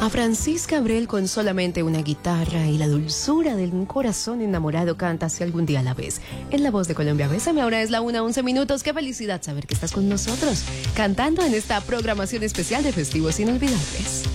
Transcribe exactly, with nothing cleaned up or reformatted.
A Francisca Abrel con solamente una guitarra y la dulzura de un corazón enamorado canta Si algún día la ves. En la voz de Colombia Bésame, ahora es la una once minutos. Qué felicidad saber que estás con nosotros, cantando en esta programación especial de Festivos Inolvidables.